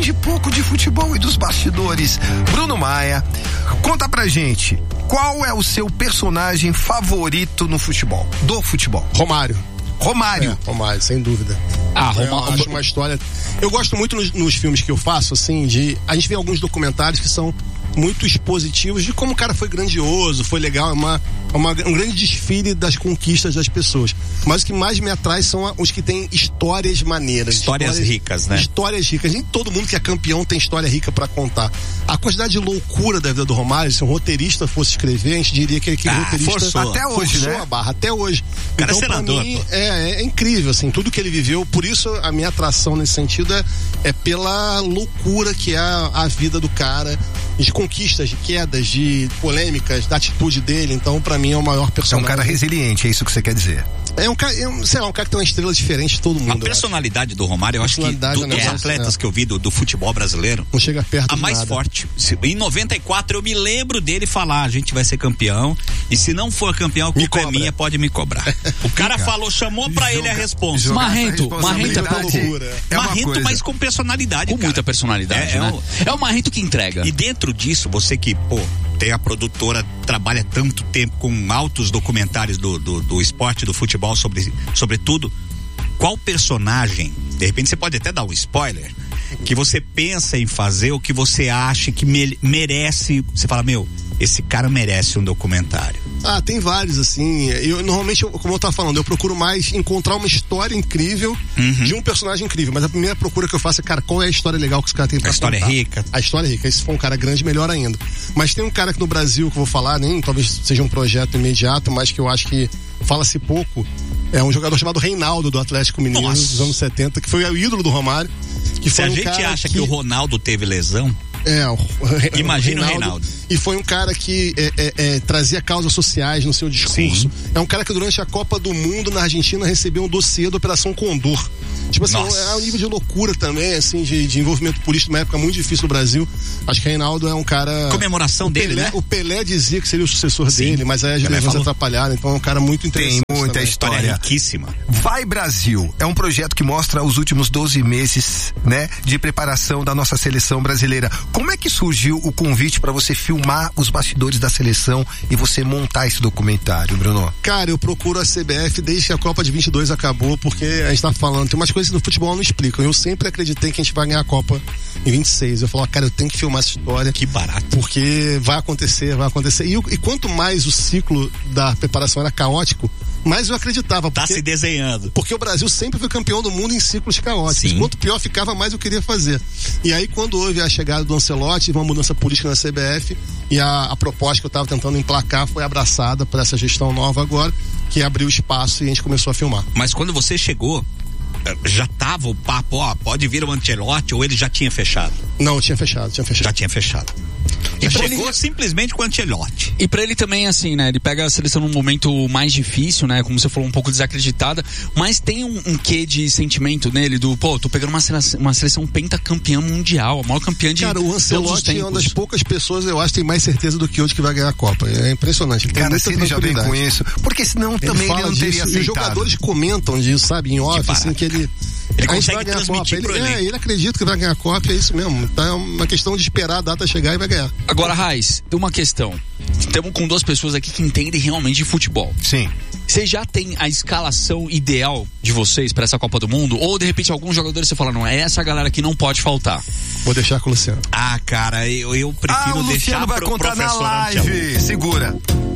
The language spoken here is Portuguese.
entende pouco de futebol e dos bastidores. Bruno Maia, conta pra gente, qual é o seu personagem favorito no futebol? Do futebol? Romário, sem dúvida. Romário. Eu acho uma história. Eu gosto muito nos filmes que eu faço, assim, a gente vê alguns documentários que são muito expositivos de como o cara foi grandioso, foi legal, um grande desfile das conquistas das pessoas. Mas o que mais me atrai são os que têm histórias maneiras. Histórias ricas, né? Histórias ricas. Nem todo mundo que é campeão tem história rica pra contar. A quantidade de loucura da vida do Romário, se um roteirista fosse escrever, a gente diria que aquele roteirista forçou a barra, até hoje. O cara então, senador, pra mim, é incrível, assim, tudo que ele viveu. Por isso, a minha atração nesse sentido é pela loucura que é a vida do cara, de conquistas, de quedas, de polêmicas, da atitude dele. Então, pra mim, é o maior personagem. É um cara resiliente, é isso que você quer dizer? É um cara que tem uma estrela diferente de todo mundo. A personalidade do Romário, eu acho que dos atletas que eu vi do futebol brasileiro, não chega perto a mais forte. Em 94 eu me lembro dele falar: a gente vai ser campeão, e se não for campeão, a culpa é minha, pode me cobrar. O cara falou, chamou pra ele a responsa. Marrento Marrento, mas com personalidade, com muita personalidade, né? É o Marrento que entrega. E dentro disso, você que, tem a produtora, trabalha tanto tempo com altos documentários do esporte, do futebol, sobre tudo, qual personagem, de repente você pode até dar um spoiler, que você pensa em fazer, ou que você acha que merece, você fala, esse cara merece um documentário? Tem vários, assim. Eu normalmente, como eu tava falando, eu procuro mais encontrar uma história incrível de um personagem incrível. Mas a primeira procura que eu faço é, cara, qual é a história legal que esse cara tem pra contar? A história é rica. A história é rica. E se for um cara grande, melhor ainda. Mas tem um cara aqui no Brasil que eu vou falar, nem talvez seja um projeto imediato, mas que eu acho que fala-se pouco. É um jogador chamado Reinaldo, do Atlético Mineiro, dos anos 70, que foi o ídolo do Romário. Que se a gente acha que o Ronaldo teve lesão, imagina o Reinaldo. E foi um cara que trazia causas sociais no seu discurso. Sim. É um cara que durante a Copa do Mundo na Argentina recebeu um dossiê da Operação Condor. Tipo assim, é um nível de loucura também, assim, de envolvimento político, numa época muito difícil no Brasil. Acho que Reinaldo é um cara... Comemoração dele, né? O Pelé dizia que seria o sucessor dele, mas aí as lesões atrapalharam, então é um cara muito interessante. Tem muita história riquíssima. Vai Brasil é um projeto que mostra os últimos 12 meses, né, de preparação da nossa seleção brasileira. Como é que surgiu o convite para você filmar os bastidores da seleção e você montar esse documentário, Bruno? Cara, eu procuro a CBF desde que a Copa de 22 acabou, porque a gente tá falando, tem umas coisas que no futebol não explicam. Eu sempre acreditei que a gente vai ganhar a Copa em 26. Eu falo, cara, eu tenho que filmar essa história. Que barato. Porque vai acontecer. E quanto mais o ciclo da preparação era caótico, mais eu acreditava. Tá se desenhando. Porque o Brasil sempre foi campeão do mundo em ciclos caóticos. Quanto pior ficava, mais eu queria fazer. E aí, quando houve a chegada do Ancelotti, uma mudança política na CBF, e a proposta que eu estava tentando emplacar foi abraçada por essa gestão nova agora, que abriu espaço e a gente começou a filmar. Mas quando você chegou, já tava o papo, pode vir o Ancelotti, ou ele já tinha fechado? Não, tinha fechado. Já tinha fechado. E chegou simplesmente com o Ancelotti. E pra ele também, assim, né? Ele pega a seleção num momento mais difícil, né? Como você falou, um pouco desacreditada. Mas tem um quê de sentimento nele tô pegando uma seleção pentacampeã mundial, a maior campeã de Cara, o Ancelotti é uma das poucas pessoas, eu acho, que tem mais certeza do que hoje que vai ganhar a Copa. É impressionante. Ele cara, se ele já vem com isso, porque senão também ele não teria aceitado. E os jogadores comentam disso, sabe? Em off, assim, que ele consegue transmitir pro elenco. Ele acredita que vai ganhar a Copa, é isso mesmo. Então é uma questão de esperar a data chegar e vai ganhar. Agora, Raiz, tem uma questão. Estamos com duas pessoas aqui que entendem realmente de futebol. Sim. Você já tem a escalação ideal de vocês para essa Copa do Mundo? Ou, de repente, alguns jogadores você fala, não, é essa galera que não pode faltar? Vou deixar com o Luciano. Cara, eu prefiro deixar pro professor. O Luciano vai contar na live. Segura.